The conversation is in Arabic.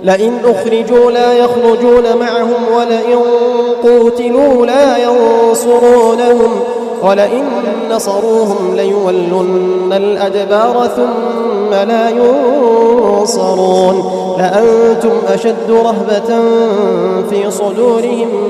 لئن أخرجوا لا يخرجون معهم ولئن قوتلوا لا ينصرونهم ولئن نصروهم ليولن الأدبار ثم لا ينصرون لأنتم أشد رهبة في صدورهم